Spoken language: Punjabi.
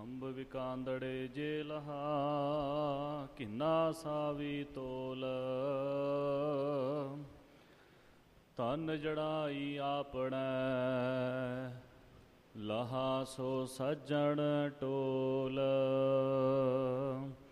ਅੰਬ ਵਿਕਾਂਦੜੇ ਜੇ ਲਹਾ ਕਿੰਨਾ ਸਾਵੀ ਤੋਲ। ਤਨ ਜੜਾਈ ਆਪਣੈ ਲਹਾ ਸੋ ਸੱਜਣ ਟੋਲ।